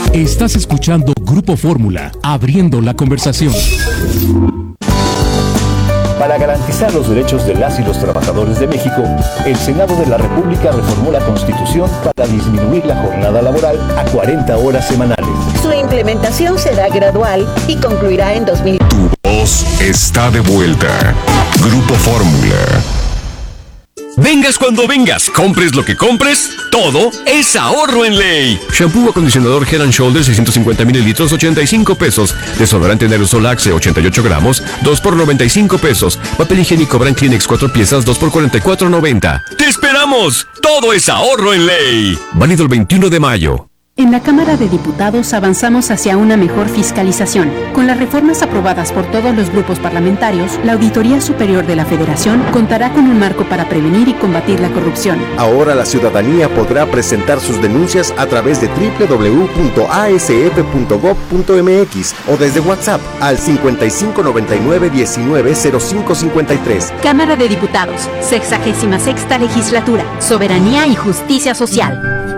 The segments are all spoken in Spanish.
Estás escuchando Grupo Fórmula, abriendo la conversación. Para garantizar los derechos de las y los trabajadores de México, el Senado de la República reformó la Constitución para disminuir la jornada laboral a 40 horas semanales. Su implementación será gradual y concluirá en 2000. Tu voz está de vuelta. Grupo Fórmula. Vengas cuando vengas, compres lo que compres, todo es ahorro en Ley. Shampoo acondicionador Head & Shoulders 650 mililitros, 85 pesos. Desodorante en aerosol Axe 88 gramos, 2 por 95 pesos. Papel higiénico Brand Kleenex 4 piezas, 2 por 44.90. ¡Te esperamos! Todo es ahorro en Ley. Válido el 21 de mayo. En la Cámara de Diputados avanzamos hacia una mejor fiscalización. Con las reformas aprobadas por todos los grupos parlamentarios, la Auditoría Superior de la Federación contará con un marco para prevenir y combatir la corrupción. Ahora la ciudadanía podrá presentar sus denuncias a través de www.asf.gov.mx o desde WhatsApp al 5599-190553. Cámara de Diputados, 66ª Legislatura, Soberanía y Justicia Social.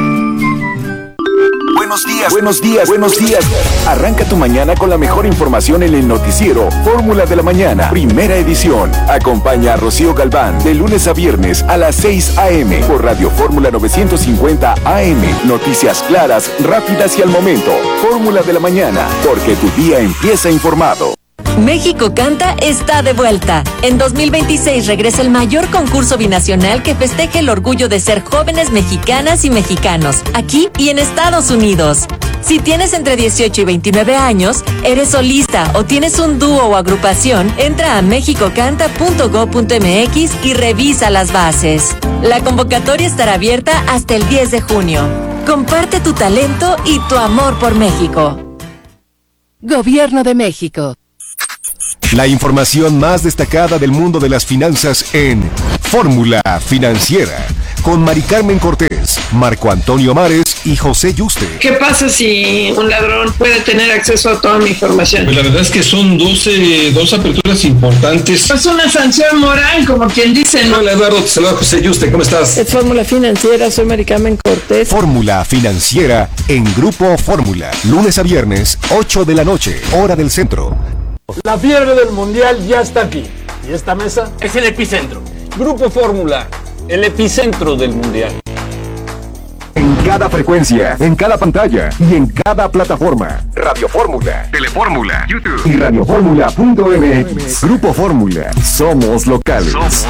Buenos días. Arranca tu mañana con la mejor información en el noticiero Fórmula de la Mañana, primera edición. Acompaña a Rocío Galván de lunes a viernes a las 6 a.m. por Radio Fórmula 950 AM. Noticias claras, rápidas y al momento. Fórmula de la Mañana, porque tu día empieza informado. México Canta está de vuelta. En 2026 regresa el mayor concurso binacional que festeje el orgullo de ser jóvenes mexicanas y mexicanos, aquí y en Estados Unidos. Si tienes entre 18 y 29 años, eres solista o tienes un dúo o agrupación, entra a mexicocanta.gov.mx y revisa las bases. La convocatoria estará abierta hasta el 10 de junio. Comparte tu talento y tu amor por México. Gobierno de México. La información más destacada del mundo de las finanzas en Fórmula Financiera, con Mari Carmen Cortés, Marco Antonio Mares y José Yuste. ¿Qué pasa si un ladrón puede tener acceso a toda mi información? Pues la verdad es que son dos aperturas importantes. Es una sanción moral, como quien dice, ¿no? Hola Eduardo, te saluda José Yuste, ¿cómo estás? Es Fórmula Financiera, soy Mari Carmen Cortés. Fórmula Financiera en Grupo Fórmula, lunes a viernes, 8 de la noche, hora del centro. La fiebre del mundial ya está aquí. Y esta mesa es el epicentro. Grupo Fórmula, el epicentro del mundial. En cada frecuencia, en cada pantalla y en cada plataforma. Radio Fórmula, Telefórmula, YouTube y radiofórmula.mx. Grupo Fórmula, somos locales.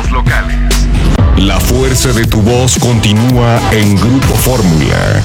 La fuerza de tu voz continúa en Grupo Fórmula.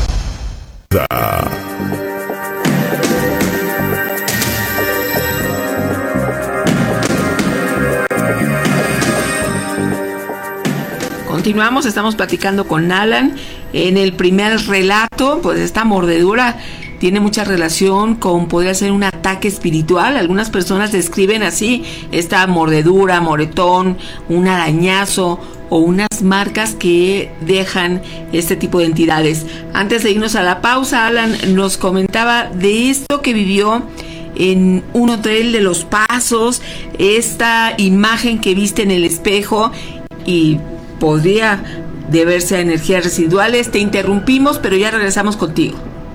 Continuamos, estamos platicando con Alan. En el primer relato, pues esta mordedura tiene mucha relación con, podría ser un ataque espiritual. Algunas personas describen así esta mordedura, moretón, un arañazo o unas marcas que dejan este tipo de entidades. Antes de irnos a la pausa, Alan nos comentaba de esto que vivió en un hotel de Los Pasos, esta imagen que viste en el espejo y podría deberse a energías residuales. Te interrumpimos, pero ya regresamos contigo.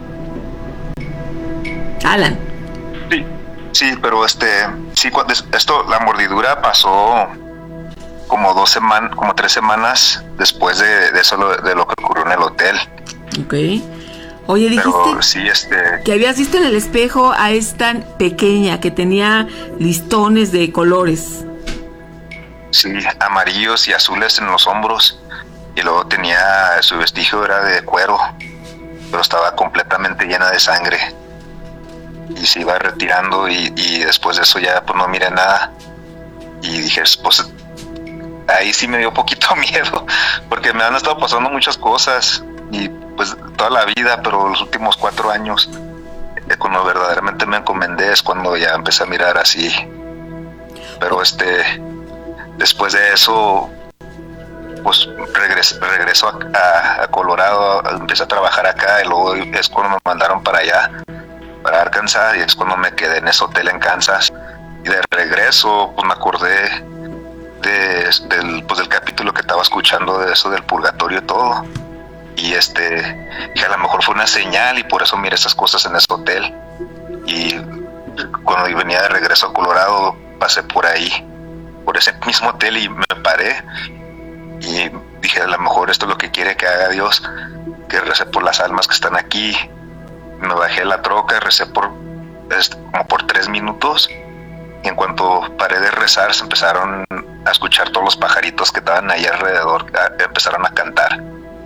Alan. Sí, pero sí, la mordidura pasó como 3 semanas después de eso, de lo que ocurrió en el hotel. Ok. Oye, dijiste pero sí, que habías visto en el espejo a esta pequeña que tenía listones de colores. Sí, amarillos y azules en los hombros, y luego su vestigio era de cuero, pero estaba completamente llena de sangre y se iba retirando y después de eso ya pues no miré nada y dije, pues ahí sí me dio poquito miedo porque me han estado pasando muchas cosas y pues toda la vida, pero los últimos 4 años cuando verdaderamente me encomendé es cuando ya empecé a mirar así, pero después de eso, pues regreso a Colorado, empecé a trabajar acá y luego es cuando me mandaron para allá, para Arkansas, y es cuando me quedé en ese hotel en Kansas. Y de regreso, pues me acordé del capítulo que estaba escuchando de eso del purgatorio y todo. y que a lo mejor fue una señal y por eso miré esas cosas en ese hotel. Y cuando venía de regreso a Colorado pasé por ahí, por ese mismo hotel, y me paré y dije, a lo mejor esto es lo que quiere que haga Dios, que recé por las almas que están aquí. Me bajé de la troca y recé como por 3 minutos, y en cuanto paré de rezar se empezaron a escuchar todos los pajaritos que estaban ahí alrededor, empezaron a cantar.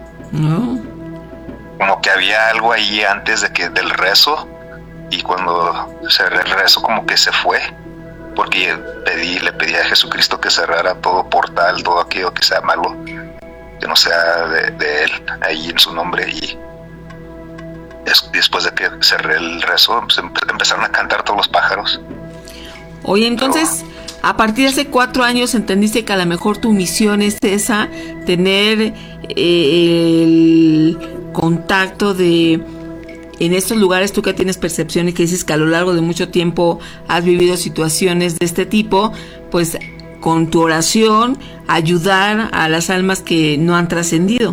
Como que había algo ahí antes del rezo, y cuando cerré el rezo como que se fue, porque le pedí a Jesucristo que cerrara todo portal, todo aquello que sea malo, que no sea de Él, ahí en su nombre. Y después de que cerré el rezo, pues empezaron a cantar todos los pájaros. Oye, entonces, a partir de hace 4 años entendiste que a lo mejor tu misión es esa, tener el contacto en estos lugares, tú que tienes percepción y que dices que a lo largo de mucho tiempo has vivido situaciones de este tipo, pues con tu oración ayudar a las almas que no han trascendido.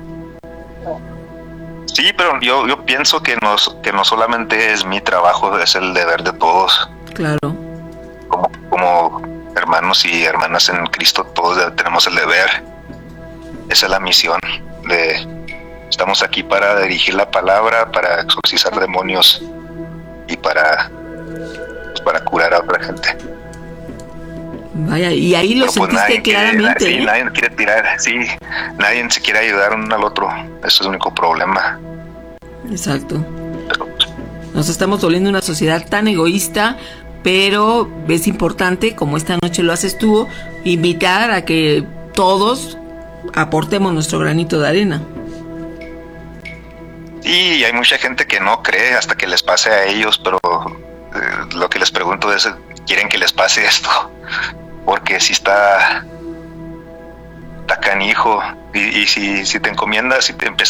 Sí, pero yo pienso que no solamente es mi trabajo, es el deber de todos. Claro. Como hermanos y hermanas en Cristo, todos tenemos el deber. Esa es la misión. Estamos aquí para dirigir la palabra, para exorcizar demonios y para curar a otra gente. Vaya, y ahí lo sentiste claramente. Nadie quiere tirar, nadie se quiere ayudar uno al otro. Eso es el único problema. Exacto. Nos estamos volviendo una sociedad tan egoísta, pero es importante, como esta noche lo haces tú, invitar a que todos aportemos nuestro granito de arena. Sí, hay mucha gente que no cree hasta que les pase a ellos, pero lo que les pregunto es, ¿quieren que les pase esto? Porque si está canijo, y si te encomiendas y te empiezas